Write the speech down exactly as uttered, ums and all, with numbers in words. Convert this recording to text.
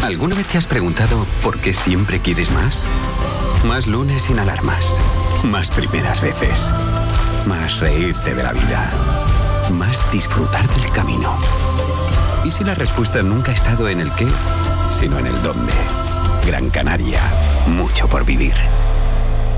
¿Alguna vez te has preguntado por qué siempre quieres más? Más lunes sin alarmas. Más primeras veces. Más reírte de la vida. Más disfrutar del camino. ¿Y si la respuesta nunca ha estado en el qué, sino en el dónde? Gran Canaria. Mucho por vivir.